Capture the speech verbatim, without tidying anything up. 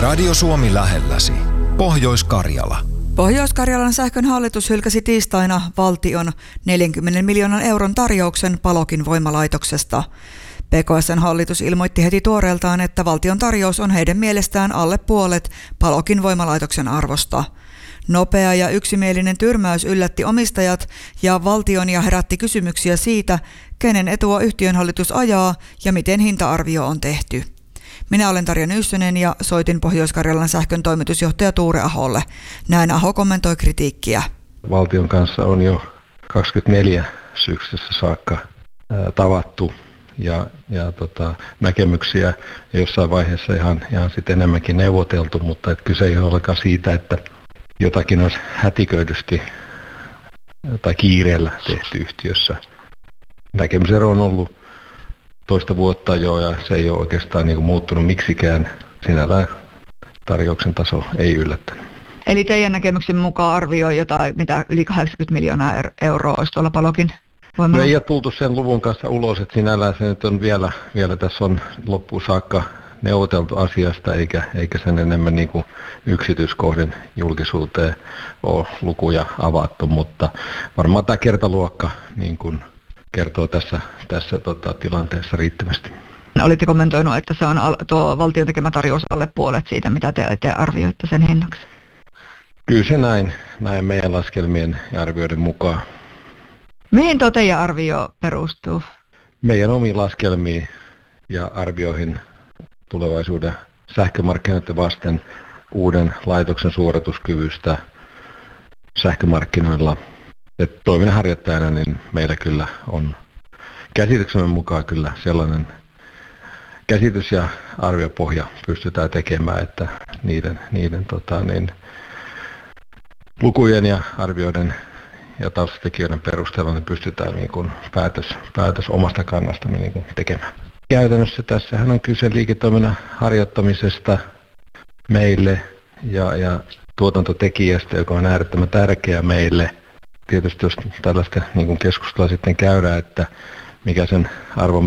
Radio Suomi lähelläsi. Pohjois-Karjala. Pohjois-Karjalan sähkön hallitus hylkäsi tiistaina valtion neljänkymmenen miljoonan euron tarjouksen Palokin voimalaitoksesta. P K S:n hallitus ilmoitti heti tuoreeltaan, että valtion tarjous on heidän mielestään alle puolet Palokin voimalaitoksen arvosta. Nopea ja yksimielinen tyrmäys yllätti omistajat ja valtion ja herätti kysymyksiä siitä, kenen etua yhtiön hallitus ajaa ja miten hinta-arvio on tehty. Minä olen Tarja Nyssynen ja soitin Pohjois-Karjalan sähkön toimitusjohtaja Tuure Aholle. Näin Aho kommentoi kritiikkiä. Valtion kanssa on jo kaksikymmentäneljä syksyssä saakka ää, tavattu ja, ja tota, näkemyksiä ja jossain vaiheessa ihan, ihan sitten enemmänkin neuvoteltu, mutta et kyse ei ole ollenkaan siitä, että jotakin olisi hätiköidysti tai kiireellä tehty yhtiössä. Näkemysero on ollut toista vuotta jo ja se ei ole oikeastaan niin kuin muuttunut miksikään. Sinällään tarjouksen taso ei yllättänyt. Eli teidän näkemyksen mukaan arvioi jotain, mitä yli kahdeksankymmentä miljoonaa euroa olisi tuolla Palokin voimalla? No ei ole tultu sen luvun kanssa ulos, että sinällään se nyt on vielä, vielä tässä on loppuun saakka neuvoteltu asiasta, eikä, eikä sen enemmän niin kuin yksityiskohdin julkisuuteen ole lukuja avattu, mutta varmaan tämä kertaluokka niin kuin kertoo tässä, tässä tota, tilanteessa riittävästi. Olitte kommentoinut, että se on al- tuo valtion tekemä tarjous alle puolet siitä, mitä te, te arvioitte sen hinnaksi? Kyllä se näin, näin meidän laskelmien ja arvioiden mukaan. Mihin tuo teidän arvio perustuu? Meidän omiin laskelmiin ja arvioihin tulevaisuuden sähkömarkkinoiden vasten uuden laitoksen suorituskyvystä sähkömarkkinoilla. Et toiminnanharjoittajana niin meillä kyllä on käsityksemme mukaan kyllä sellainen käsitys ja arviopohja pystytään tekemään, että niiden, niiden tota, niin, lukujen ja arvioiden ja taustatekijöiden perusteella niin pystytään niin kuin päätös, päätös omasta kannastamme niin kuin tekemään. Käytännössä tässähän on kyse liiketoiminnan harjoittamisesta meille ja, ja tuotantotekijästä, joka on äärettömän tärkeä meille. Tietysti jos tällaista niin kuin keskustelua sitten käydään, että mikä sen arvon